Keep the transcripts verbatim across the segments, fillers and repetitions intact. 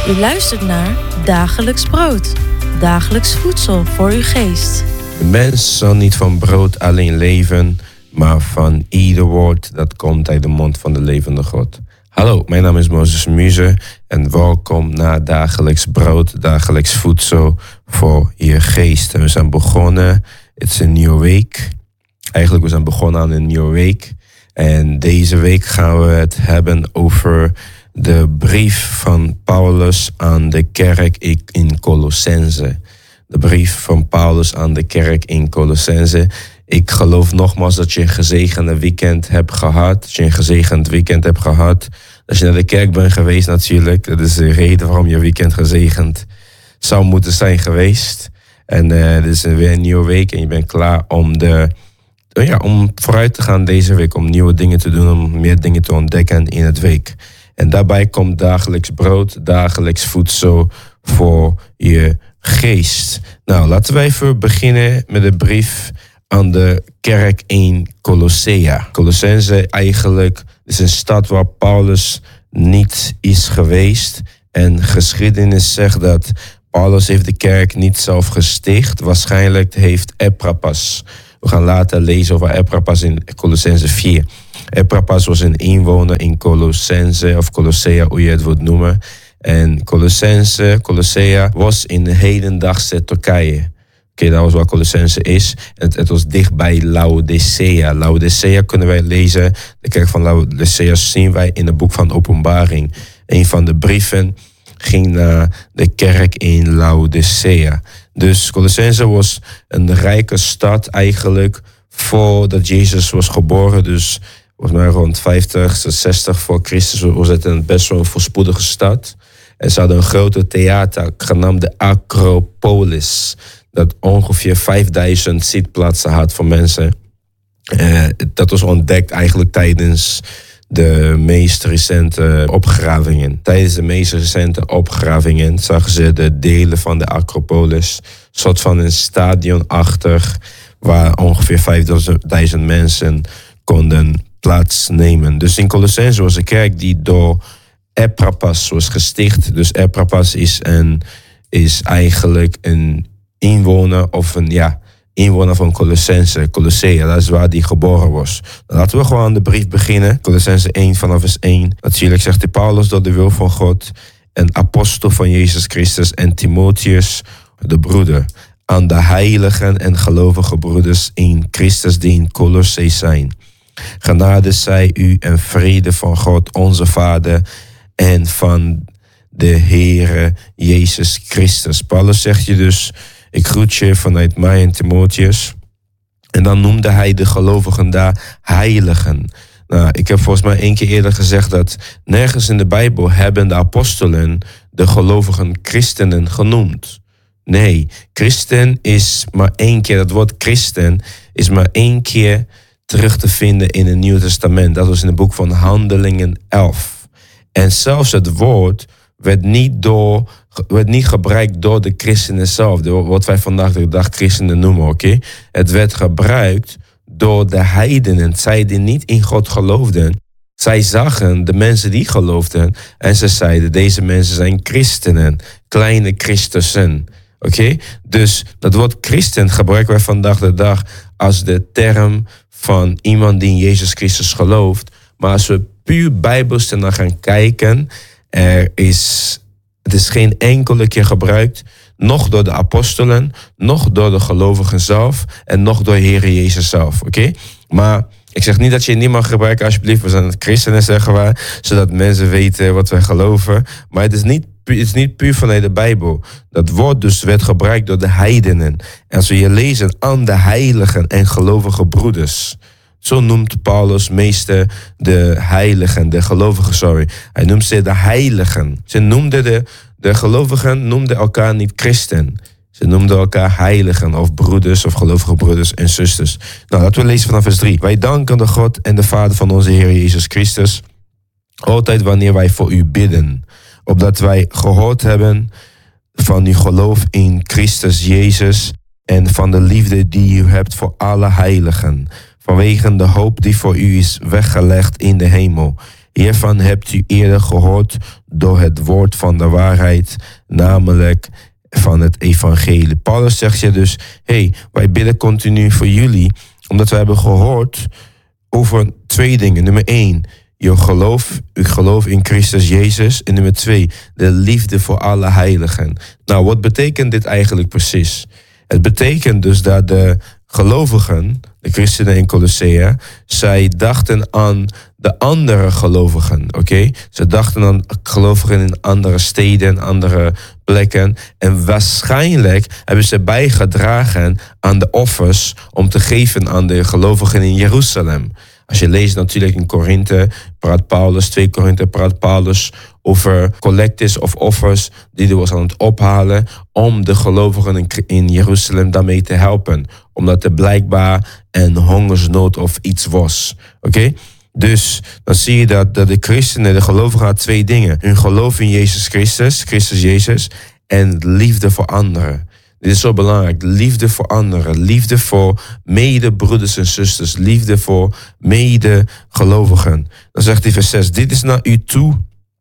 U luistert naar Dagelijks Brood. Dagelijks voedsel voor uw geest. De mens zal niet van brood alleen leven, maar van ieder woord dat komt uit de mond van de levende God. Hallo, mijn naam is Moses Muze en welkom naar Dagelijks Brood, Dagelijks Voedsel voor je geest. En we zijn begonnen, het is een nieuwe week. Eigenlijk, we zijn begonnen aan een nieuwe week. En deze week gaan we het hebben over de brief van Paulus aan de kerk in Colossense. De brief van Paulus aan de kerk in Colossense. Ik geloof nogmaals dat je een gezegende weekend hebt gehad. Dat je een gezegend weekend hebt gehad. Als je naar de kerk bent geweest natuurlijk. Dat is de reden waarom je weekend gezegend zou moeten zijn geweest. En uh, dit is weer een nieuwe week en je bent klaar om, de, ja, om vooruit te gaan deze week. Om nieuwe dingen te doen, om meer dingen te ontdekken in het week. En daarbij komt dagelijks brood, dagelijks voedsel voor je geest. Nou, laten we even beginnen met de brief aan de kerk in Colossea. Colossense eigenlijk is een stad waar Paulus niet is geweest. En geschiedenis zegt dat Paulus heeft de kerk niet zelf gesticht. Waarschijnlijk heeft Epaphras. We gaan later lezen over Epaphras in Colossense vier. Epaphras was een inwoner in Colossense of Colossea, hoe je het wilt noemen. En Colossense, Colossea was in de hedendaagse Turkije. Oké, okay, dat was waar Colossense is. Het, het was dichtbij Laodicea. Laodicea kunnen wij lezen. De kerk van Laodicea zien wij in het boek van Openbaring. Een van de brieven ging naar de kerk in Laodicea. Dus Colossense was een rijke stad eigenlijk voordat Jezus was geboren. Dus volgens mij rond vijftig, zestig voor Christus was het een best wel een voorspoedige stad. En ze hadden een grote theater genaamd de Acropolis. Dat ongeveer vijfduizend zitplaatsen had voor mensen. Uh, dat was ontdekt eigenlijk tijdens de meest recente opgravingen. Tijdens de meest recente opgravingen zagen ze de delen van de Acropolis. Een soort van een stadionachtig waar ongeveer vijfduizend mensen konden plaatsnemen. Dus in Colossense was een kerk die door Epaphras was gesticht. Dus Epaphras is, een, is eigenlijk een inwoner of een ja, inwoner van Colossense, Colossea. Dat is waar die geboren was. Dan laten we gewoon aan de brief beginnen. Colossense één vanaf vers één. Natuurlijk zegt de Paulus door de wil van God, een apostel van Jezus Christus en Timotheus, de broeder, aan de heiligen en gelovige broeders in Christus die in Colosse zijn. Genade zij u en vrede van God onze Vader en van de Heere Jezus Christus. Paulus zegt je dus, ik groet je vanuit mij en Timotheus. En dan noemde hij de gelovigen daar heiligen. Nou, ik heb volgens mij één keer eerder gezegd dat nergens in de Bijbel hebben de apostelen de gelovigen christenen genoemd. Nee, christen is maar één keer, dat woord christen is maar één keer terug te vinden in het Nieuwe Testament. Dat was in het boek van Handelingen elf. En zelfs het woord werd niet, door, werd niet gebruikt door de christenen zelf. Wat wij vandaag de dag christenen noemen, oké? Okay? Het werd gebruikt door de heidenen. Zij die niet in God geloofden. Zij zagen de mensen die geloofden. En ze zeiden, deze mensen zijn christenen. Kleine Christussen. Oké? Okay? Dus dat woord christen gebruiken wij vandaag de dag als de term van iemand die in Jezus Christus gelooft. Maar als we puur bijbels naar gaan kijken, er is, het is geen enkele keer gebruikt, nog door de apostelen, nog door de gelovigen zelf en nog door Heere Jezus zelf. Oké? Okay? Maar ik zeg niet dat je het niet mag gebruiken, alsjeblieft. We zijn christenen, zeggen we, zodat mensen weten wat wij geloven. Maar het is niet Het is niet puur vanuit de Bijbel. Dat woord dus werd gebruikt door de heidenen. En als we hier lezen aan de heiligen en gelovige broeders. Zo noemt Paulus meeste de heiligen, de gelovigen, sorry. Hij noemt ze de heiligen. Ze noemden de, de gelovigen noemden elkaar niet christen. Ze noemden elkaar heiligen of broeders of gelovige broeders en zusters. Nou, laten we lezen vanaf vers drie. Wij danken de God en de Vader van onze Heer Jezus Christus. Altijd wanneer wij voor u bidden. Opdat wij gehoord hebben van uw geloof in Christus Jezus en van de liefde die u hebt voor alle heiligen. Vanwege de hoop die voor u is weggelegd in de hemel. Hiervan hebt u eerder gehoord door het woord van de waarheid, namelijk van het evangelie. Paulus zegt je dus, hey, wij bidden continu voor jullie, omdat we hebben gehoord over twee dingen. Nummer één, je geloof, uw geloof in Christus Jezus. En nummer twee, de liefde voor alle heiligen. Nou, wat betekent dit eigenlijk precies? Het betekent dus dat de gelovigen, de christenen in Colossea, zij dachten aan de andere gelovigen, oké? Okay? Ze dachten aan gelovigen in andere steden, andere plekken. En waarschijnlijk hebben ze bijgedragen aan de offers om te geven aan de gelovigen in Jeruzalem. Als je leest natuurlijk in Korinthe, praat Paulus, twee Korinthe praat Paulus over collectes of offers die hij was aan het ophalen om de gelovigen in Jeruzalem daarmee te helpen. Omdat er blijkbaar een hongersnood of iets was. Oké? Okay? Dus dan zie je dat, dat de christenen, de gelovigen, had twee dingen. Hun geloof in Jezus Christus, Christus Jezus, en liefde voor anderen. Dit is zo belangrijk. Liefde voor anderen. Liefde voor medebroeders en zusters. Liefde voor medegelovigen. Dan zegt hij vers zes. Dit is naar u toe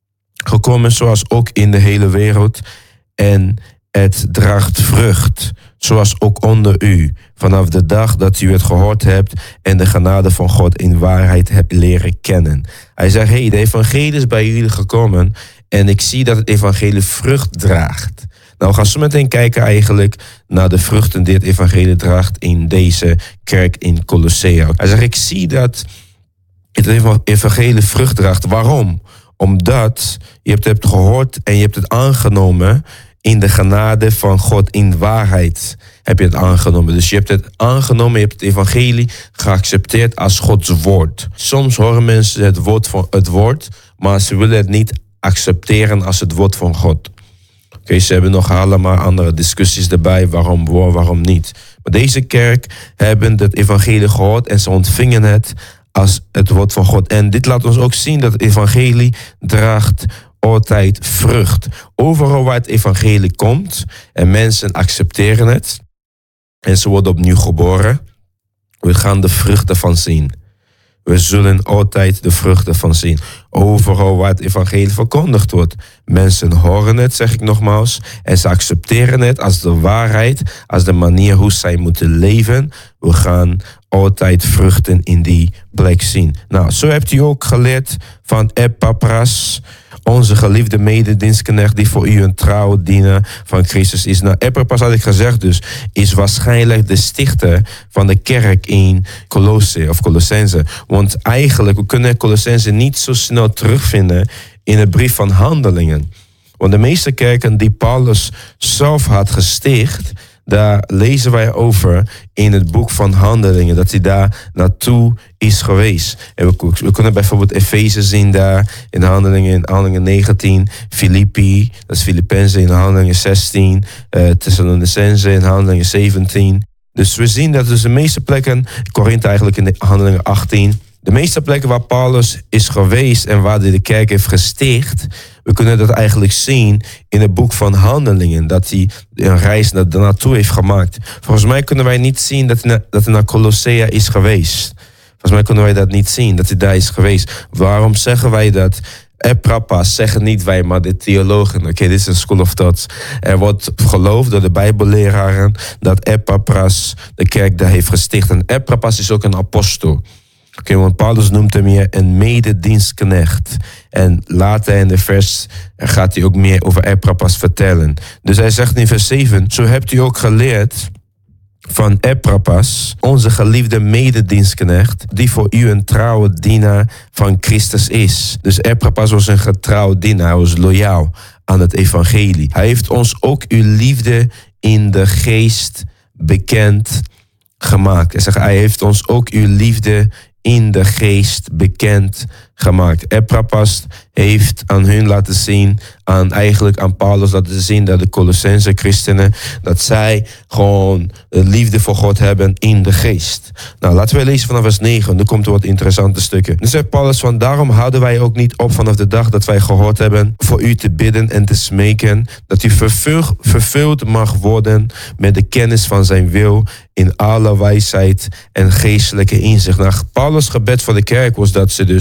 gekomen zoals ook in de hele wereld. En het draagt vrucht. Zoals ook onder u. Vanaf de dag dat u het gehoord hebt. En de genade van God in waarheid hebt leren kennen. Hij zegt, hey, de evangelie is bij jullie gekomen. En ik zie dat het evangelie vrucht draagt. Nou, we gaan zo meteen kijken eigenlijk naar de vruchten die het evangelie draagt in deze kerk in Colossea. Hij zegt, ik zie dat het evangelie vrucht draagt. Waarom? Omdat je hebt het gehoord en je hebt het aangenomen in de genade van God. In waarheid heb je het aangenomen. Dus je hebt het aangenomen, je hebt het evangelie geaccepteerd als Gods woord. Soms horen mensen het woord, van het woord, maar ze willen het niet accepteren als het woord van God. Okay, ze hebben nog allemaal andere discussies erbij, waarom wel, waarom niet. Maar deze kerk hebben het evangelie gehoord en ze ontvingen het als het woord van God. En dit laat ons ook zien dat het evangelie draagt altijd vrucht. Overal waar het evangelie komt en mensen accepteren het en ze worden opnieuw geboren, we gaan de vruchten van zien. We zullen altijd de vruchten van zien. Overal waar het evangelie verkondigd wordt. Mensen horen het, zeg ik nogmaals. En ze accepteren het als de waarheid. Als de manier hoe zij moeten leven. We gaan altijd vruchten in die plek zien. Nou, zo hebt u ook geleerd van Epaphras, onze geliefde mededienstknecht die voor u een trouwe dienaar van Christus is. Nou, Epaphras, had ik gezegd dus, is waarschijnlijk de stichter van de kerk in Colosse of Colossense. Want eigenlijk, we kunnen Colossense niet zo snel terugvinden in de brief van Handelingen. Want de meeste kerken die Paulus zelf had gesticht, daar lezen wij over in het boek van Handelingen, dat hij daar naartoe is geweest. En we, we kunnen bijvoorbeeld Efeze zien daar in Handelingen, in Handelingen negentien, Filippi, dat is Filippenzen in Handelingen zestien, uh, Thessalonicense in Handelingen zeventien. Dus we zien dat dus de meeste plekken, Korinthe eigenlijk in de Handelingen achttien, de meeste plekken waar Paulus is geweest en waar hij de kerk heeft gesticht, we kunnen dat eigenlijk zien in het boek van Handelingen, dat hij een reis naar, naartoe heeft gemaakt. Volgens mij kunnen wij niet zien dat hij, dat hij naar Colossea is geweest. Volgens mij kunnen wij dat niet zien, dat hij daar is geweest. Waarom zeggen wij dat? Epaphras, zeggen niet wij, maar de theologen. Oké, okay, dit is een school of thoughts. Er wordt geloofd door de bijbelleraren dat Epaphras de kerk daar heeft gesticht. En Epaphras is ook een apostel. Oké, okay, want Paulus noemt hem hier een mededienstknecht. En later in de vers gaat hij ook meer over Epaphras vertellen. Dus hij zegt in vers zeven, zo hebt u ook geleerd van Epaphras, onze geliefde mededienstknecht, die voor u een trouwe dienaar van Christus is. Dus Epaphras was een getrouwd dienaar, hij was loyaal aan het evangelie. Hij heeft ons ook uw liefde in de geest bekend gemaakt. Hij zegt, hij heeft ons ook uw liefde in de geest bekend gemaakt. Epaphras heeft aan hun laten zien, aan eigenlijk aan Paulus laten zien dat de Colossense christenen, dat zij gewoon de liefde voor God hebben in de geest. Nou, laten we lezen vanaf vers negen. Nu komt er wat interessante stukken. Dan zegt Paulus van, daarom houden wij ook niet op vanaf de dag dat wij gehoord hebben voor u te bidden en te smeken, dat u vervuld, vervuld mag worden met de kennis van zijn wil in alle wijsheid en geestelijke inzicht. Nou, Paulus' gebed voor de kerk was dat ze dus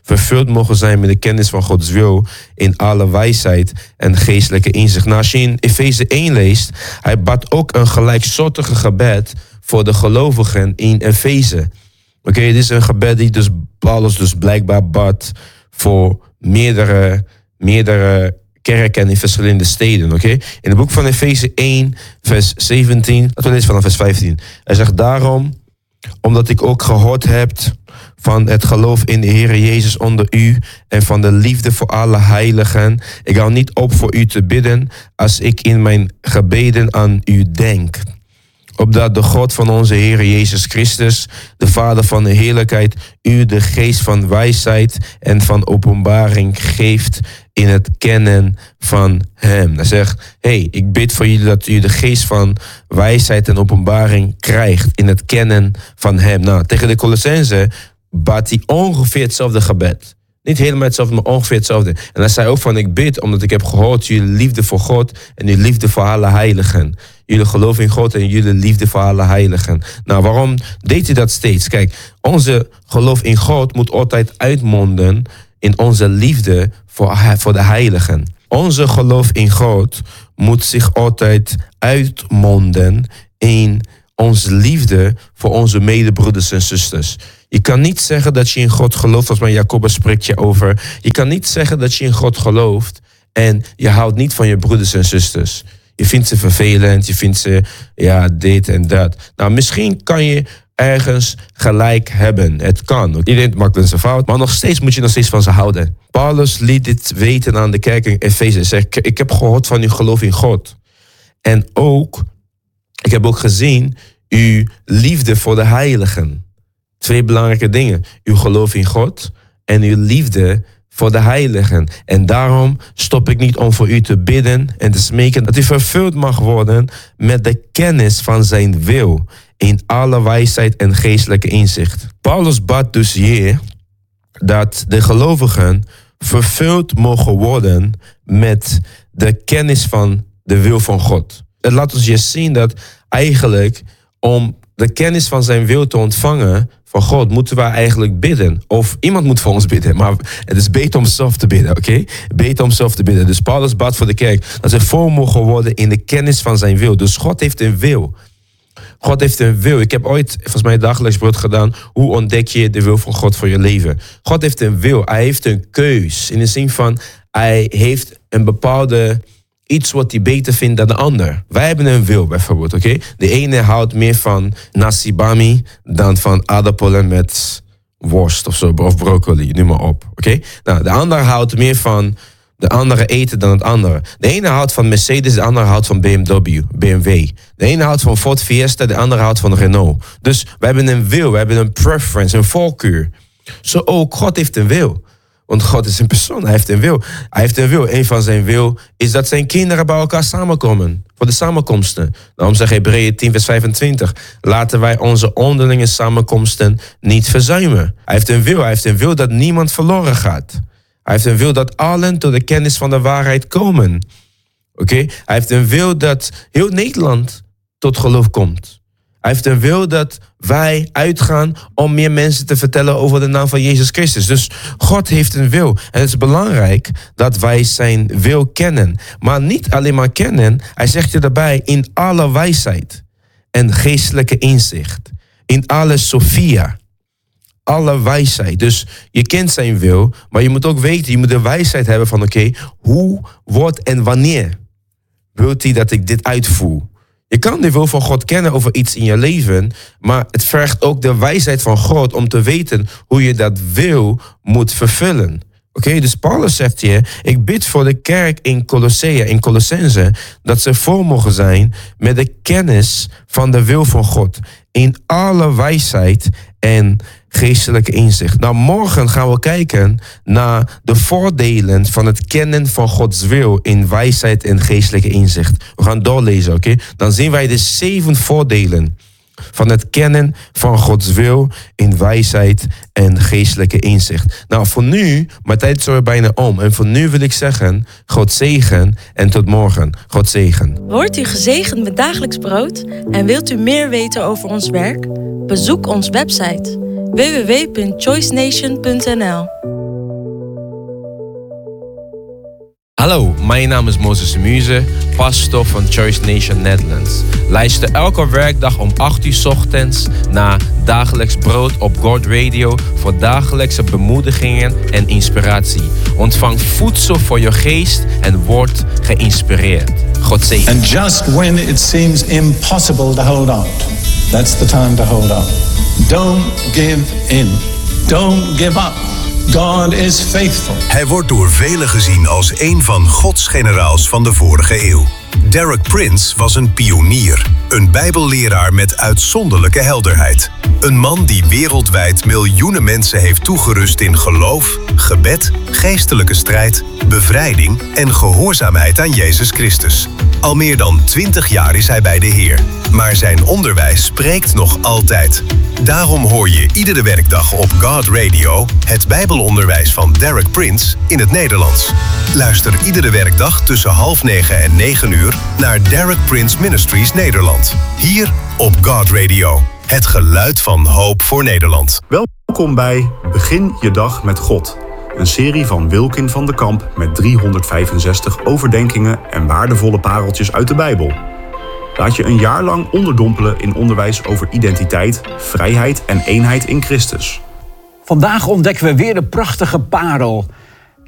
vervuld mogen zijn met de kennis van Gods wil in alle wijsheid en geestelijke inzicht. Nou, als je in Efeze één leest, hij bad ook een gelijksoortige gebed voor de gelovigen in Efeze. Oké, okay, dit is een gebed die dus Paulus dus blijkbaar bad voor meerdere, meerdere kerken in verschillende steden. Oké, okay? In het boek van Efeze één, vers zeventien, laten we lezen vanaf vers vijftien. Hij zegt daarom, omdat ik ook gehoord heb van het geloof in de Heer Jezus onder u en van de liefde voor alle heiligen. Ik hou niet op voor u te bidden als ik in mijn gebeden aan u denk. Opdat de God van onze Heer Jezus Christus, de Vader van de heerlijkheid, u de geest van wijsheid en van openbaring geeft in het kennen van hem. Hij zegt, hey, ik bid voor jullie dat u de geest van wijsheid en openbaring krijgt in het kennen van hem. Nou, tegen de Colossenzen bad hij ongeveer hetzelfde gebed. Niet helemaal hetzelfde, maar ongeveer hetzelfde. En hij zei ook van, ik bid omdat ik heb gehoord jullie liefde voor God en jullie liefde voor alle heiligen. Jullie geloof in God en jullie liefde voor alle heiligen. Nou, waarom deed hij dat steeds? Kijk, onze geloof in God moet altijd uitmonden in onze liefde voor, voor de heiligen. Onze geloof in God moet zich altijd uitmonden in onze liefde voor onze medebroeders en zusters. Je kan niet zeggen dat je in God gelooft, als maar Jacobus spreekt je over. Je kan niet zeggen dat je in God gelooft en je houdt niet van je broeders en zusters. Je vindt ze vervelend, je vindt ze, ja, dit en dat. Nou, misschien kan je ergens gelijk hebben. Het kan. Iedereen maakt wel eens een fout, maar nog steeds moet je nog steeds van ze houden. Paulus liet dit weten aan de kerk in Efeze. Hij zegt, ik heb gehoord van uw geloof in God. En ook, ik heb ook gezien uw liefde voor de heiligen. Twee belangrijke dingen. Uw geloof in God en uw liefde voor de heiligen. En daarom stop ik niet om voor u te bidden en te smeken dat u vervuld mag worden met de kennis van zijn wil in alle wijsheid en geestelijke inzicht. Paulus bad dus hier dat de gelovigen vervuld mogen worden met de kennis van de wil van God. Het laat ons je zien dat eigenlijk om de kennis van zijn wil te ontvangen van God, moeten we eigenlijk bidden. Of iemand moet voor ons bidden. Maar het is beter om zelf te bidden, oké? Okay? Beter om zelf te bidden. Dus Paulus bad voor de kerk dat ze vol mogen worden in de kennis van zijn wil. Dus God heeft een wil. God heeft een wil. Ik heb ooit, volgens mij, dagelijks brood gedaan. Hoe ontdek je de wil van God voor je leven? God heeft een wil. Hij heeft een keus. In de zin van, hij heeft een bepaalde iets wat hij beter vindt dan de ander. Wij hebben een wil bijvoorbeeld, oké? Okay? De ene houdt meer van nasi bami dan van aardappelen met worst of zo, of broccoli, noem maar op, oké? Okay? Nou, de ander houdt meer van de andere eten dan het andere. De ene houdt van Mercedes, de andere houdt van B M W, B M W. De ene houdt van Ford Fiesta, de andere houdt van Renault. Dus we hebben een wil, we hebben een preference, een voorkeur. Zo ook, God heeft een wil. Want God is een persoon, hij heeft een wil. Hij heeft een wil. Een van zijn wil is dat zijn kinderen bij elkaar samenkomen. Voor de samenkomsten. Daarom zegt Hebreeën tien vers vijfentwintig. Laten wij onze onderlinge samenkomsten niet verzuimen. Hij heeft een wil. Hij heeft een wil dat niemand verloren gaat. Hij heeft een wil dat allen tot de kennis van de waarheid komen. Oké? Okay? Hij heeft een wil dat heel Nederland tot geloof komt. Hij heeft een wil dat wij uitgaan om meer mensen te vertellen over de naam van Jezus Christus. Dus God heeft een wil. En het is belangrijk dat wij zijn wil kennen. Maar niet alleen maar kennen. Hij zegt je daarbij in alle wijsheid en geestelijke inzicht. In alle Sophia. Alle wijsheid. Dus je kent zijn wil, maar je moet ook weten, je moet de wijsheid hebben van oké, okay, hoe, wat en wanneer wilt hij dat ik dit uitvoer? Je kan de wil van God kennen over iets in je leven, maar het vergt ook de wijsheid van God om te weten hoe je dat wil moet vervullen. Oké, okay, dus Paulus zegt hier, ik bid voor de kerk in Colosseë, in Colossense, dat ze vol mogen zijn met de kennis van de wil van God in alle wijsheid en geestelijke inzicht. Nou, morgen gaan we kijken naar de voordelen van het kennen van Gods wil in wijsheid en geestelijke inzicht. We gaan doorlezen, oké? Okay? Dan zien wij de zeven voordelen van het kennen van Gods wil in wijsheid en geestelijke inzicht. Nou, voor nu, mijn tijd is er bijna om. En voor nu wil ik zeggen, God zegen en tot morgen. God zegen. Wordt u gezegend met dagelijks brood en wilt u meer weten over ons werk? Bezoek onze website w w w punt choice nation punt n l. Hallo, mijn naam is Moses Muze, pastor van Choice Nation Netherlands. Luister elke werkdag om acht uur 's ochtends naar Dagelijks Brood op God Radio voor dagelijkse bemoedigingen en inspiratie. Ontvang voedsel voor je geest en word geïnspireerd. God zegen. And just when it seems impossible to hold out, that's the time to hold on. Don't give in. Don't give up. God is faithful. Hij wordt door velen gezien als een van Gods generaals van de vorige eeuw. Derek Prince was een pionier, een bijbelleraar met uitzonderlijke helderheid. Een man die wereldwijd miljoenen mensen heeft toegerust in geloof, gebed, geestelijke strijd, bevrijding en gehoorzaamheid aan Jezus Christus. Al meer dan twintig jaar is hij bij de Heer, maar zijn onderwijs spreekt nog altijd. Daarom hoor je iedere werkdag op God Radio het Bijbelonderwijs van Derek Prince in het Nederlands. Luister iedere werkdag tussen half negen en negen uur naar Derek Prince Ministries Nederland. Hier op God Radio, het geluid van hoop voor Nederland. Welkom bij Begin je dag met God. Een serie van Wilkin van de Kamp met driehonderdvijfenzestig overdenkingen en waardevolle pareltjes uit de Bijbel. Laat je een jaar lang onderdompelen in onderwijs over identiteit, vrijheid en eenheid in Christus. Vandaag ontdekken we weer de prachtige parel